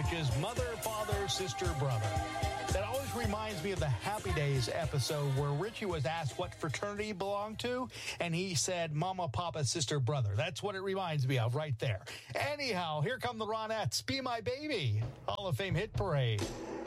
which is mother, father, sister, brother. That always reminds me of the Happy Days episode where Richie was asked what fraternity he belonged to, and he said mama, papa, sister, brother. That's what it reminds me of right there. Anyhow, here come the Ronettes. Be My Baby. Hall of Fame hit parade.